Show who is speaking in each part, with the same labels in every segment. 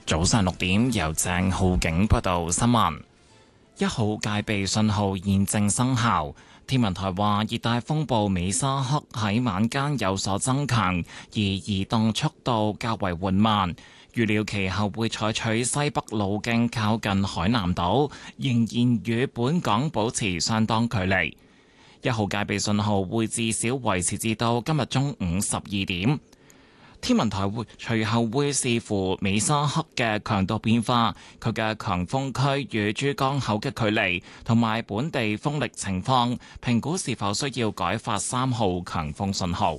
Speaker 1: 早上6點，由鄭浩景報道新聞。1號戒備信號現正生效。天文台話，熱帶風暴美沙克喺晚間有所增強，而移動速度較為緩慢。預料其後會採取西北路徑靠近海南島，仍然與本港保持相當距離。1號戒備信號會至少維持至到今日中午12點。天文台隨後會視乎美沙克嘅強度變化、佢嘅強風區與珠江口嘅距離同埋本地風力情況，評估是否需要改發3號強風信號。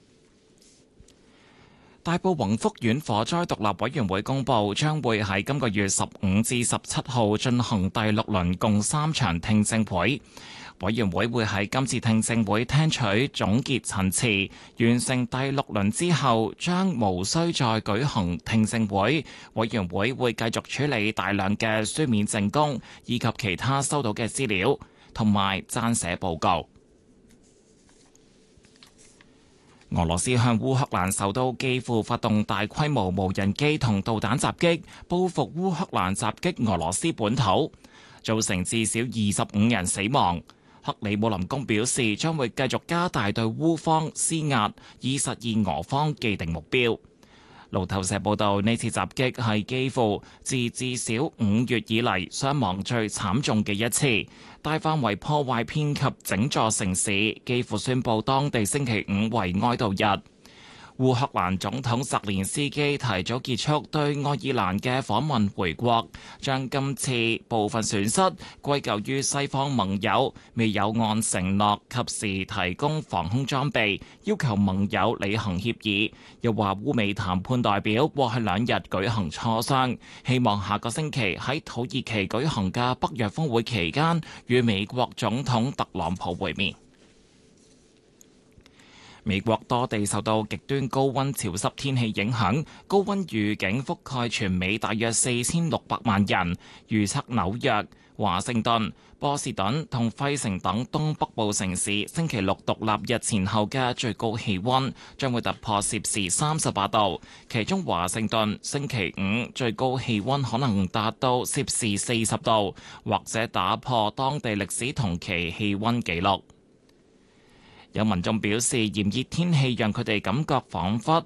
Speaker 1: 大埔宏福苑火災獨立委員會公佈，將會喺今個月15至17號進行第6輪共3場聽證會。委員會會喺今次聽證會聽取總結陳詞，完成第6輪之後，將無需再舉行聽證會。委員會會繼續處理大量嘅書面證供，以及其他收到嘅資料，同埋撰寫報告。俄羅斯向烏克蘭首都基輔發動大規模無人機同導彈襲擊，報復烏克蘭襲擊俄羅斯本土，造成至少25人死亡。克里姆林宮表示，將會繼續加大對烏方施壓，以實現俄方既定目標。路透社報道，呢次襲擊係基輔自至少5月以嚟傷亡最慘重嘅一次，大範圍破壞遍及整座城市，幾乎宣布當地星期5為哀悼日。烏克蘭總統澤連斯基提早結束對愛爾蘭嘅訪問回國，將今次部分損失歸咎於西方盟友未有按承諾及時提供防空裝備，要求盟友履行協議。又話烏美談判代表過去2日舉行磋商，希望下個星期喺土耳其舉行嘅北約峰會期間與美國總統特朗普會面。美國多地受到極端高溫潮濕天氣影響，高溫預警覆蓋全美大約4600萬人。預測紐約、華盛頓、波士頓同費城等東北部城市星期6獨立日前後嘅最高氣溫將會突破攝氏38度，其中華盛頓星期5最高氣溫可能達到攝氏40度，或者打破當地歷史同期氣溫紀錄。有民眾表示，炎熱天氣讓佢哋感覺彷彿